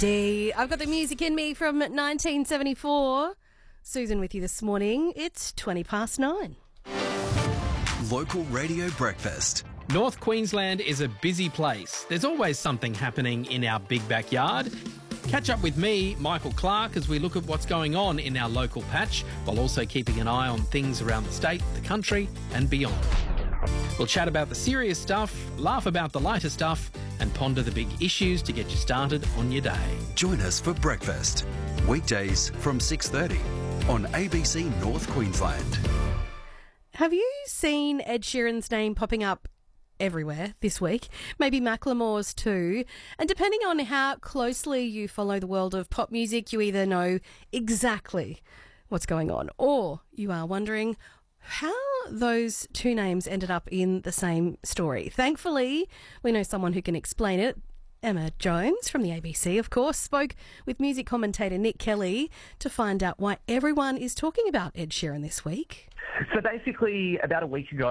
D. I've got the music in me from 1974. Susan with you this morning. It's 9:20. Local Radio Breakfast. North Queensland is a busy place. There's always something happening in our big backyard. Catch up with me, Michael Clark, as we look at what's going on in our local patch, while also keeping an eye on things around the state, the country and beyond. We'll chat about the serious stuff, laugh about the lighter stuff and ponder the big issues to get you started on your day. Join us for breakfast. Weekdays from 6:30 on ABC North Queensland. Have you seen Ed Sheeran's name popping up everywhere this week? Maybe Macklemore's too. And depending on how closely you follow the world of pop music, you either know exactly what's going on or you are wondering how those two names ended up in the same story. Thankfully, we know someone who can explain it. Emma Jones from the ABC, of course, spoke with music commentator Nick Kelly to find out why everyone is talking about Ed Sheeran this week. So basically, about a week ago,